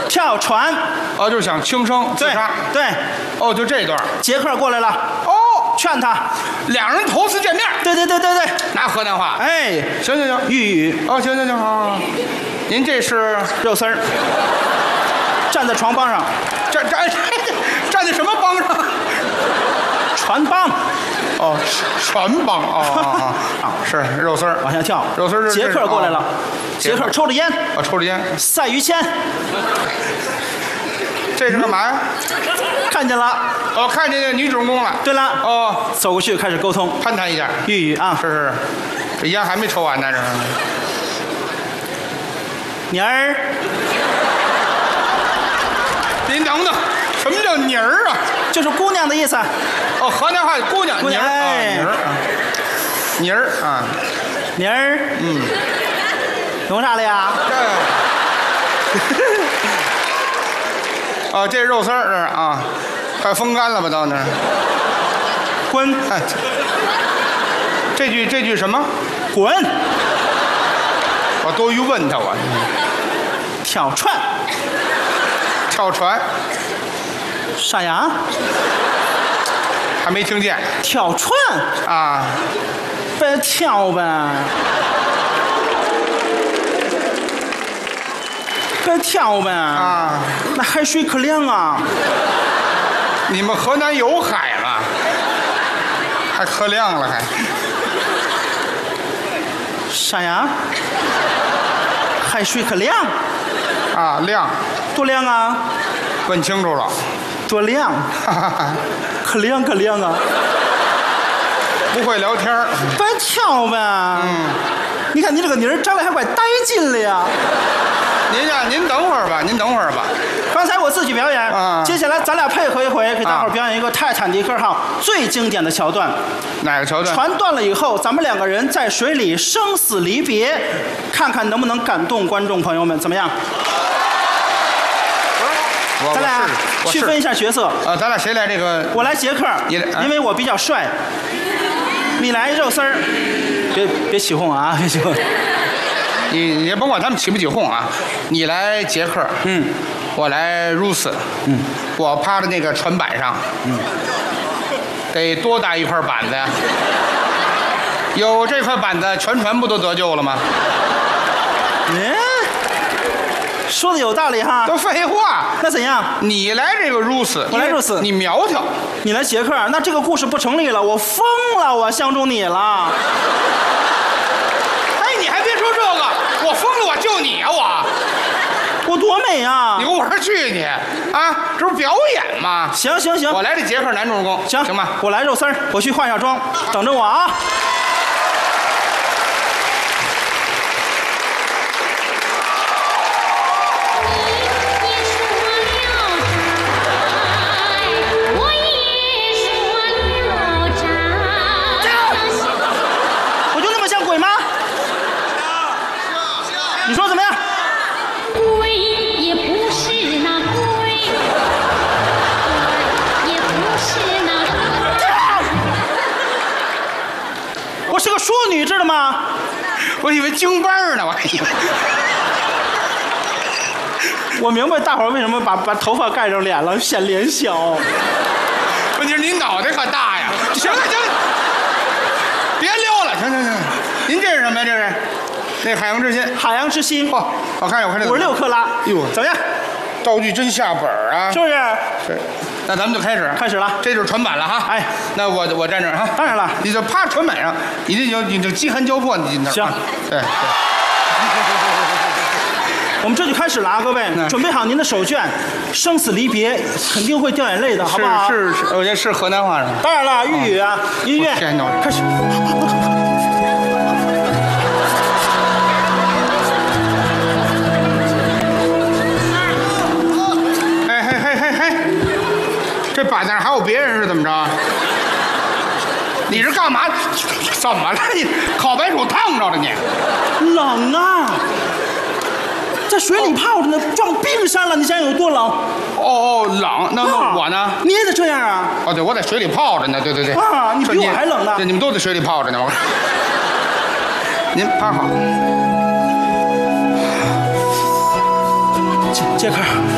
跳船。 哦，就是想轻生自对杀。 对， 哦，就这段。 杰克过来了， 哦， 劝他。 两人头次见面， 对对对对对， 拿河南话。 哎， 行行行， 玉玉哦，行行行，好。您这是肉丝儿，站在床帮上， 站在什么帮上？ 船帮。 哦，船帮哦，是肉丝儿往下跳。 肉丝儿。 杰克过来了，杰克抽着烟， 抽着烟， 赛于谦。 这是干嘛呀？ 看见了。 哦，看见那女主人公了。 对了。 哦， 走过去开始沟通， 攀谈一下。 玉玉啊， 是，这烟还没抽完呢，这是。 妮儿， 您等等，什么叫妮儿啊？ 就是姑娘的意思。 哦，河南话姑娘， 姑娘，哎， 妮儿啊， 妮儿，弄啥了呀？ 哦，这肉丝儿这是啊，快风干了吧？到那儿， 滚！ 哎，这句什么？ 滚！ 我多余问他我。 跳船。 跳船。 啥呀？ 还没听见。 跳船啊， 别跳呗，别跳呗啊， 那海水可凉啊！ 你们河南有海了，还可凉了还？ 啥呀？海水可凉啊，凉， 多凉啊！ 问清楚了， 多凉，可凉可凉啊！ 不会聊天儿， 别跳呗。你看你这个妮儿长得还怪带劲的呀。 您等会儿吧，您等会儿吧。 刚才我自己表演，接下来咱俩配合一回，给大伙儿表演一个泰坦尼克号最经典的桥段。 哪个桥段？ 船断了以后，咱们两个人在水里生死离别，看看能不能感动观众朋友们，怎么样？咱俩区分一下角色。 咱俩谁来这个？ 我来杰克，因为我比较帅。你来肉丝儿，别起哄啊，别起哄。 你也甭管他们起不起哄啊，你来杰克，我来 Ruth，我趴在那个船板上，得多大一块板子呀？有这块板子，全船不都得救了吗？ 说的有道理哈。 都废话。 那怎样？ 你来这个 Ruth， 我来 Ruth， 你苗条， 你来杰克，那这个故事不成立了，我疯了，我相中你了。 你还别说这个，我疯了，我救你啊！ 我多美啊！ 你给我去你啊！这不表演吗？ 行， 我来这杰克男主人公，行吧？ 我来肉丝儿，我去化下妆，等着我啊！我就那么像鬼吗？你说怎么样？ 鬼也不是那鬼，也不是那。 我是个淑女，知道吗？ 我以为京班呢，我以为。 我明白大伙儿为什么把头发盖上脸了，显脸小。 问题是您脑袋可大呀！行了，别溜了，行。您这是什么呀？这是？那海洋之心， 海洋之心， 我看这个 56克拉， 哟， 怎么样？ 道具真下本啊！ 是不是？ 是。那咱们就开始了， 这就是船板了哈。 哎， 那我站这儿哈。 当然了， 你就趴船板上，你就饥寒交迫，你那行。 对。 我们这就开始了啊，各位，准备好您的手绢，生死离别肯定会掉眼泪的，好不好？ 是，我觉得是河南话是吧？ 当然了，粤语啊，音乐开始。 这板子上还有别人是怎么着？你是干嘛？怎么了？你烤白薯烫着了你？ 冷啊！在水里泡着呢，撞冰山了，你想想有多冷？ 冷。那我呢？ 你也得这样啊？ 对，我在水里泡着呢。对。 啊，你比我还冷呢。 对，你们都在水里泡着呢。您趴好。 杰克。